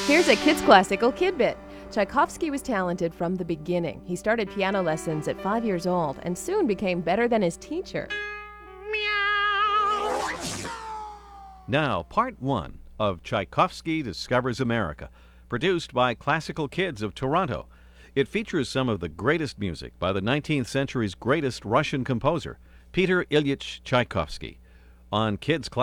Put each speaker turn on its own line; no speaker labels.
Here's a kids' classical Kid-Bit. Tchaikovsky was talented from the beginning. He started piano lessons at 5 years old and soon became better than his teacher.
Now, part 1 of Tchaikovsky Discovers America, produced by Classical Kids of Toronto. It features some of the greatest music by the 19th century's greatest Russian composer, Peter Ilyich Tchaikovsky. On Kids